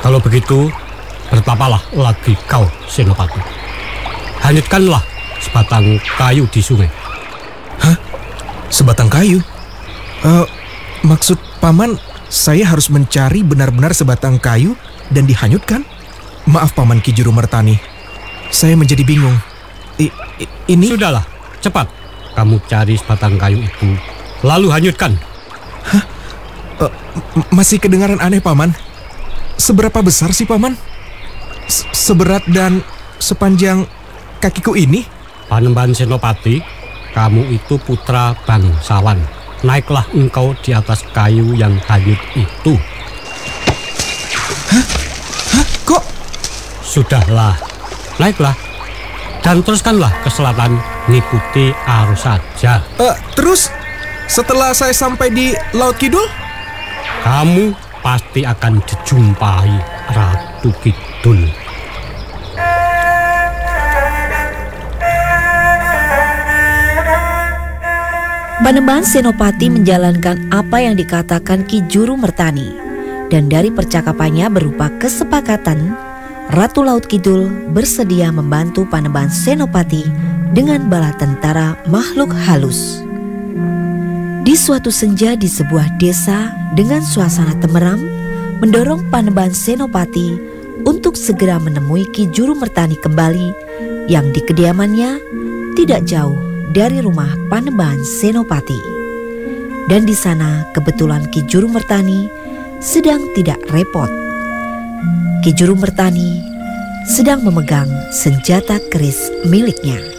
Kalau begitu, bertapalah lagi kau, Senopati. Hanyutkanlah sebatang kayu di sungai. Hah? Sebatang kayu? Maksud Paman, saya harus mencari benar-benar sebatang kayu dan dihanyutkan? Maaf Paman Ki Juru Mertani, saya menjadi bingung. Ini... Sudahlah, cepat. Kamu cari sebatang kayu itu, lalu hanyutkan. Hah? Masih kedengaran aneh Paman. Seberapa besar sih Paman? Seberat dan sepanjang kakiku ini? Panembahan Senopati, kamu itu putra bangsawan. Naiklah engkau di atas kayu yang hanyut itu. Hah? Kok? Sudahlah, naiklah. Dan teruskanlah ke selatan, ngikuti arus saja. Terus, setelah saya sampai di Laut Kidul? Kamu pasti akan dijumpai Ratu Kidul. Panembahan Senopati menjalankan apa yang dikatakan Ki Juru Mertani, dan dari percakapannya berupa kesepakatan, Ratu Laut Kidul bersedia membantu Panembahan Senopati dengan bala tentara makhluk halus. Di suatu senja di sebuah desa dengan suasana temeram, mendorong Panembahan Senopati untuk segera menemui Ki Juru Mertani kembali yang di kediamannya tidak jauh dari rumah Panembahan Senopati. Dan di sana kebetulan Ki Juru Mertani sedang tidak repot. Ki Juru Mertani sedang memegang senjata keris miliknya.